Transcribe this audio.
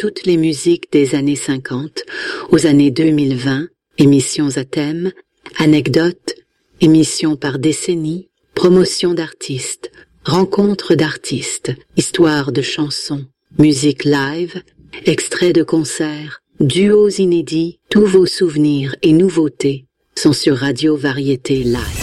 toutes les musiques des années 50 aux années 2020, émissions à thème, anecdotes, émissions par décennie, promotion d'artistes, rencontres d'artistes, histoires de chansons, musique live, extraits de concerts, duos inédits, tous vos souvenirs et nouveautés sont sur Radio Variété Live.